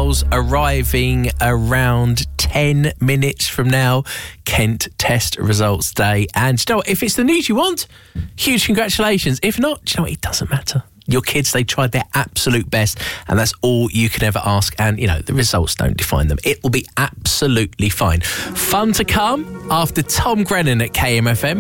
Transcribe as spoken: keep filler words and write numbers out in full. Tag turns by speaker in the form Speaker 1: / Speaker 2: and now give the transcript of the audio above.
Speaker 1: emails arriving around ten minutes from now. Kent Test Results Day. And you know what? If it's the news you want, huge congratulations. If not, you know what? It doesn't matter. Your kids, they tried their absolute best, and that's all you can ever ask. And, you know, the results don't define them. It will be absolutely fine. Fun to come after Tom Grennan at K M F M.